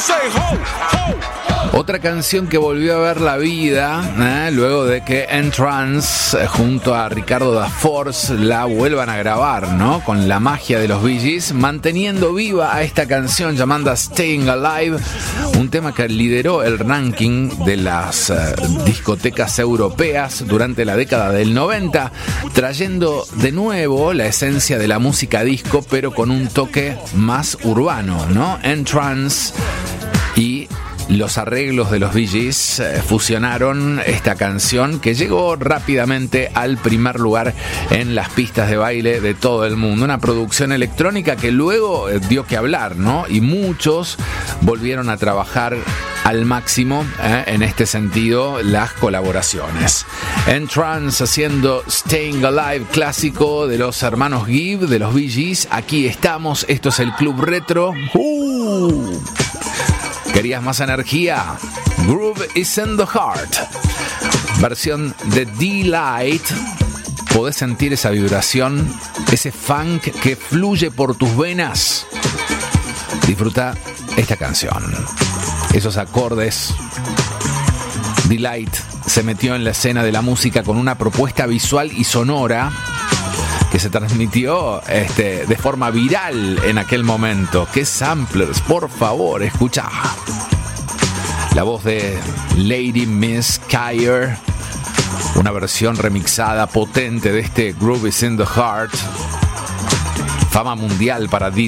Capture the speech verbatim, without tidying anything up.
Otra canción que volvió a ver la vida, ¿eh? luego de que Entrance, eh, junto a Ricardo da Force, la vuelvan a grabar, ¿no? Con la magia de los Bee Gees, manteniendo viva a esta canción llamada Staying Alive, un tema que lideró el ranking de las eh, discotecas europeas durante la década del noventa, trayendo de nuevo la esencia de la música disco, pero con un toque más urbano, ¿no? Entrance y los arreglos de los Bee Gees eh, fusionaron esta canción que llegó rápidamente al primer lugar en las pistas de baile de todo el mundo. Una producción electrónica que luego eh, dio que hablar, ¿no? Y muchos volvieron a trabajar al máximo eh, en este sentido las colaboraciones. Entrance haciendo Staying Alive, clásico de los hermanos Gibb, de los Bee Gees. Aquí estamos, esto es el Club Retro. ¡Uh! ¿Querías más energía? Groove is in the heart. Versión de D-Light. ¿Podés sentir esa vibración? Ese funk que fluye por tus venas. Disfruta esta canción. Esos acordes. D-Light se metió en la escena de la música con una propuesta visual y sonora que se transmitió este, de forma viral en aquel momento. ¡Qué samplers! Por favor, escucha. La voz de Lady Miss Kyer, una versión remixada potente de este Groove is in the Heart. Fama mundial para D